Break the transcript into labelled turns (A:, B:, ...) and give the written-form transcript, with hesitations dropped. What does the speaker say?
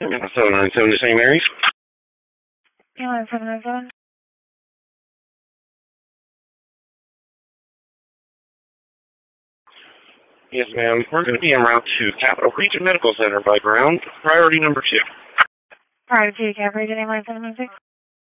A: 797 to St. Mary's.
B: Airline 797.
A: Yes, ma'am. We're going to be en route to Capital Region Medical Center by ground. Priority number 2.
B: Priority 2, Capital Region, Airline 796.